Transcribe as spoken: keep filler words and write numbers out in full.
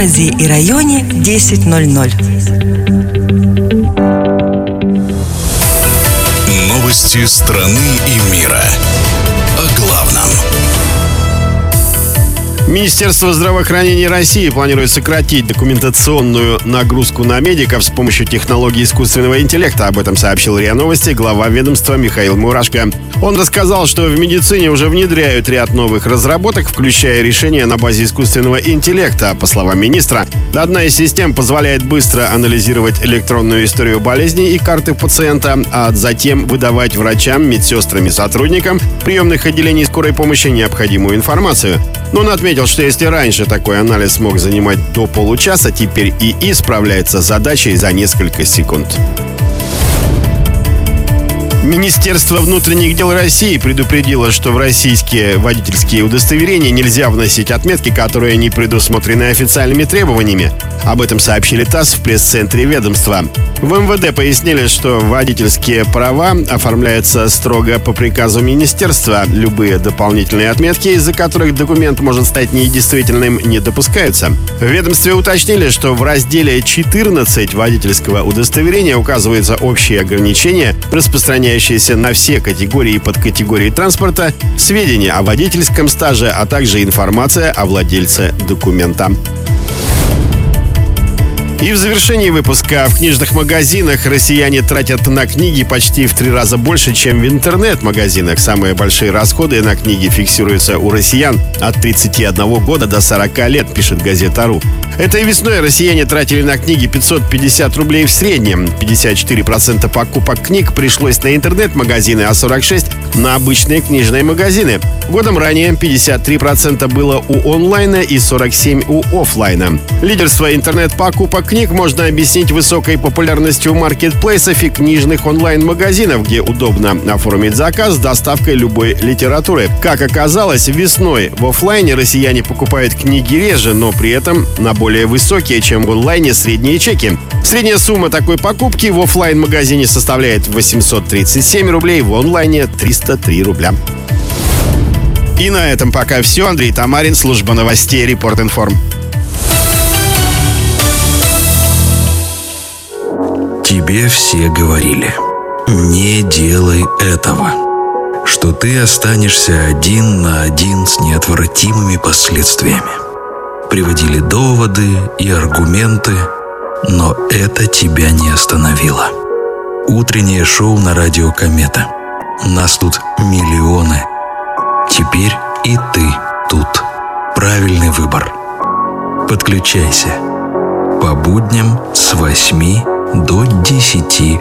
городе и районе десять ноль ноль. Новости страны и мира. О главном. Министерство здравоохранения России планирует сократить документационную нагрузку на медиков с помощью технологий искусственного интеллекта. Об этом сообщил РИА Новости глава ведомства Михаил Мурашко. Он рассказал, что в медицине уже внедряют ряд новых разработок, включая решения на базе искусственного интеллекта. По словам министра, одна из систем позволяет быстро анализировать электронную историю болезни и карты пациента, а затем выдавать врачам, медсестрам и сотрудникам приемных отделений скорой помощи необходимую информацию. Но он отметил, что если раньше такой анализ мог занимать до получаса, теперь ИИ справляется с задачей за несколько секунд. Министерство внутренних дел России предупредило, что в российские водительские удостоверения нельзя вносить отметки, которые не предусмотрены официальными требованиями. Об этом сообщили ТАСС в пресс-центре ведомства. В МВД пояснили, что водительские права оформляются строго по приказу министерства. Любые дополнительные отметки, из-за которых документ может стать недействительным, не допускаются. В ведомстве уточнили, что в разделе четырнадцать водительского удостоверения указываются общие ограничения, распространяющиеся на все категории и подкатегории транспорта, сведения о водительском стаже, а также информация о владельце документа. И в завершении выпуска: в книжных магазинах россияне тратят на книги почти в три раза больше, чем в интернет-магазинах. Самые большие расходы на книги фиксируются у россиян от тридцати одного года до сорока лет, пишет газета.ру. Этой весной россияне тратили на книги пятьсот пятьдесят рублей в среднем. пятьдесят четыре процента покупок книг пришлось на интернет-магазины, а сорок шесть процентов на обычные книжные магазины. Годом ранее пятьдесят три процента было у онлайна и сорок семь процентов у офлайна. Лидерство интернет-покупок книг можно объяснить высокой популярностью маркетплейсов и книжных онлайн-магазинов, где удобно оформить заказ с доставкой любой литературы. Как оказалось, весной в офлайне россияне покупают книги реже, но при этом на более высокие, чем в онлайне, средние чеки. Средняя сумма такой покупки в офлайн-магазине составляет восемьсот тридцать семь рублей, в онлайне триста три рубля. И на этом пока все. Андрей Тамарин, служба новостей Репорт.Информ. Тебе все говорили: не делай этого, что ты останешься один на один с неотвратимыми последствиями. Приводили доводы и аргументы, но это тебя не остановило. Утреннее шоу на радио «Комета». Нас тут миллионы. Теперь и ты тут. Правильный выбор. Подключайся. По будням с восьми до десяти